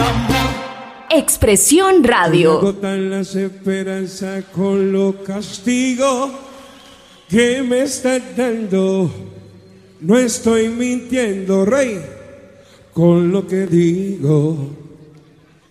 Expresión Radio. Agotan las esperanzas con los castigos que me estás dando. No estoy mintiendo, rey, con lo que digo.